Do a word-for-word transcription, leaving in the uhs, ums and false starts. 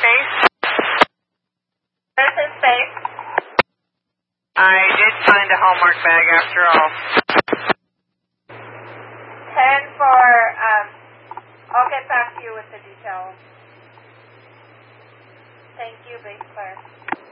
safe? Where's his safe? I did find a Hallmark bag after all. ten for, um, I'll get back to you with the details. Thank you, Base Claire.